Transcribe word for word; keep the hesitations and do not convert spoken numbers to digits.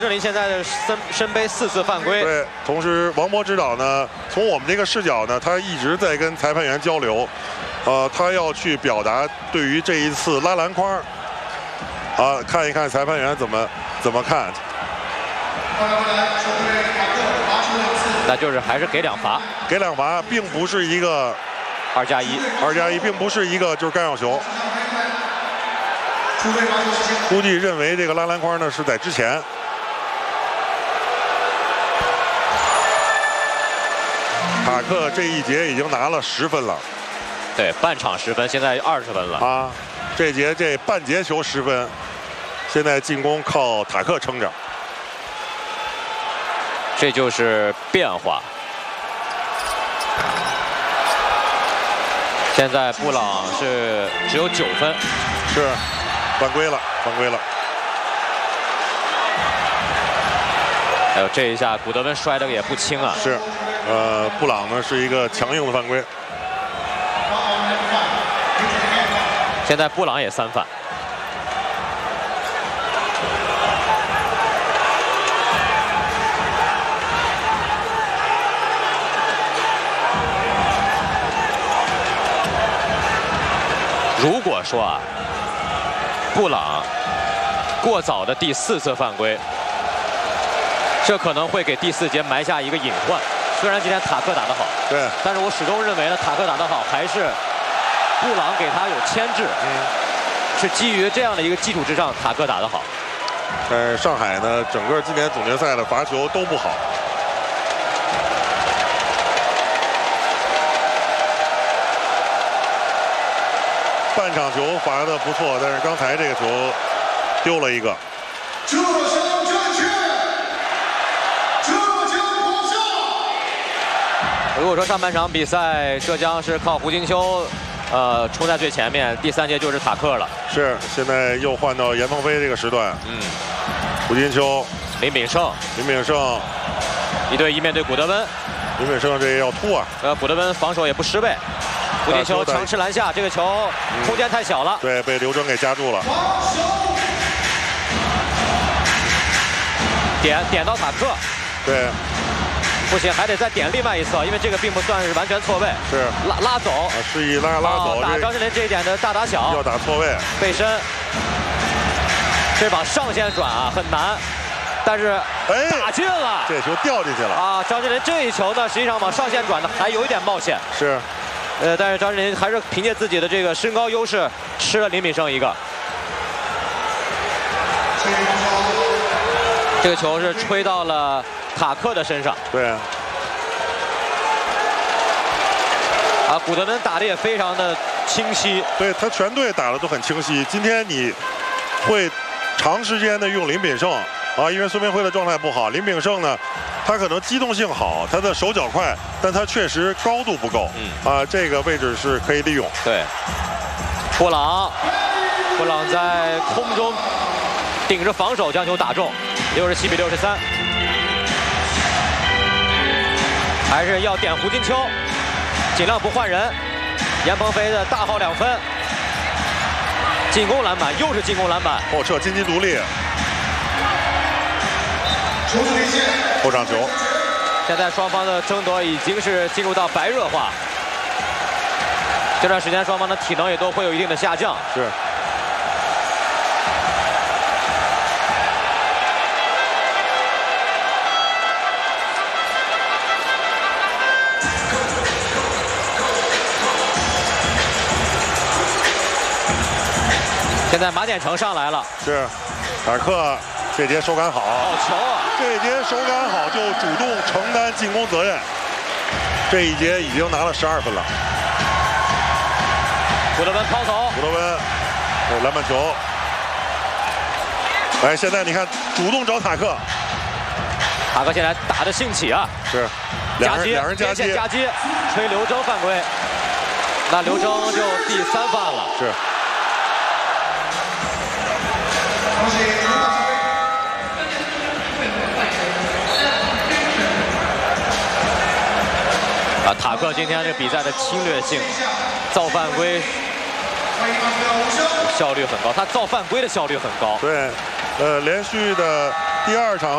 郑林现在的身身背四次犯规。 对，同时王博指导呢，从我们这个视角呢，他一直在跟裁判员交流，呃，他要去表达对于这一次拉篮筐，啊，看一看裁判员怎么怎么看。 那就是还是给两罚， 给两罚，并不是一个二加一， 二加一，并不是一个就是干扰球。估计认为这个拉篮筐呢是在之前。 塔克这一节已经拿了十分了， 对，半场十分，现在二十分了啊！这节这半节球十分，现在进攻靠塔克撑着， 这就是变化。现在布朗是只有九分， 是犯规了，犯规了。 还有这一下，古德温摔得也不轻啊。 是，呃，布朗呢是一个强硬的犯规。 现在布朗也三犯。如果说啊，布朗过早的第四次犯规。 这可能会给第四节埋下一个隐患。虽然今天塔克打得好， 对， 但是我始终认为呢，塔克打得好还是布朗给他有牵制，嗯，是基于这样的一个基础之上，塔克打得好。 但是上海呢，整个今年总决赛的罚球都不好。半场球罚得不错，但是刚才这个球丢了一个。 如果说上半场比赛浙江是靠胡金秋，呃，冲在最前面，第三节就是塔克了。 是，现在又换到严鹏飞这个时段。嗯，胡金秋、 林炳胜、 林炳胜一对一面对古德温。 林炳胜这要突啊！ 呃，古德温防守也不失位。胡金秋强吃篮下，这个球空间太小了。 嗯、对，被刘铮给夹住了。 点点到塔克。 对。 不行，还得再点另外一侧，因为这个并不算是完全错位。 是拉拉走， 啊，示意拉拉走。 哦、打张镇麟这一点的大打小， 要打错位， 背身。这把上线转啊很难，但是哎打进了， 这球掉进去了啊！张镇麟这一球呢，实际上往上线转的还有一点冒险。 是， 呃，但是张镇麟还是凭借自己的这个身高优势吃了林炳胜一个。这个球是吹到了。 塔克的身上， 对， 啊，古德温打的也非常的清晰， 对他全队打的都很清晰。今天你会长时间的用林炳胜啊，因为孙明辉的状态不好。林炳胜呢，他可能机动性好，他的手脚快，但他确实高度不够，嗯啊，这个位置是可以利用。 对，布朗，布朗在空中顶着防守将球打中，六十七比六十三。 还是要点胡金秋，尽量不换人。严鹏飞的大号两分，进攻篮板又是进攻篮板， 后撤金鸡独立，后场球。 现在双方的争夺已经是进入到白热化，这段时间双方的体能也都会有一定的下降。 是。 现在马典成上来了， 是，塔克这节手感好， 好球啊！ 这节手感好就主动承担进攻责任，这一节已经拿了十二分了。 古德温抛投， 古德温，这篮板球。哎，现在你看，主动找塔克， 塔克现在打得兴起啊！ 是， 夹击， 两人夹击， 夹击，吹刘铮犯规，那刘铮就第三犯了。 是。 啊，塔克今天这比赛的侵略性、造犯规效率很高，他造犯规的效率很高。对，呃，连续的第二场。